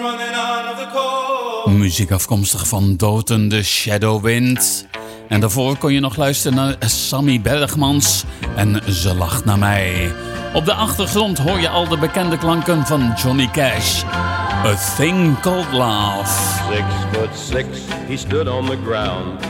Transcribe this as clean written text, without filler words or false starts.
Muziek afkomstig van Doten de Shadow Wind. En daarvoor kon je nog luisteren naar Sammy Bergmans en Ze lacht naar mij. Op de achtergrond hoor je al de bekende klanken van Johnny Cash. A Thing Called Love. 6'6", he stood on the ground.